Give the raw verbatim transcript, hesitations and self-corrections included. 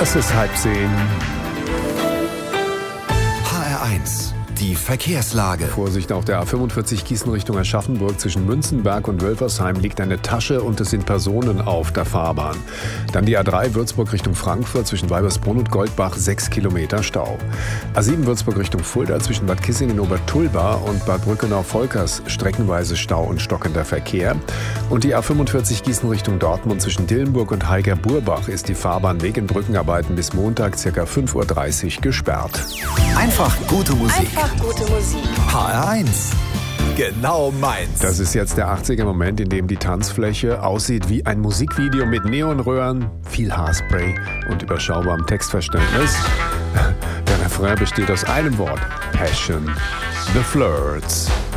Es ist halb zehn. H R eins, die Verkehrslage. Vorsicht auf der A fünfundvierzig Gießen Richtung Aschaffenburg. Zwischen Münzenberg und Wölfersheim liegt eine Tasche und es sind Personen auf der Fahrbahn. Dann die A drei Würzburg Richtung Frankfurt zwischen Weibersbrunn und Goldbach, sechs Kilometer Stau. A sieben Würzburg Richtung Fulda zwischen Bad Kissingen Obertulba und Bad Brückenau-Volkers streckenweise Stau und stockender Verkehr. Und die A fünfundvierzig Gießen Richtung Dortmund zwischen Dillenburg und Heiger-Burbach ist die Fahrbahn wegen Brückenarbeiten bis Montag ca. fünf Uhr dreißig gesperrt. Einfach gute Musik. Einfach gute Musik. H R eins. Genau meins. Das ist jetzt der achtziger Moment, in dem die Tanzfläche aussieht wie ein Musikvideo mit Neonröhren, viel Haarspray und überschaubarem Textverständnis. Der Refrain besteht aus einem Wort: Passion. The Flirts.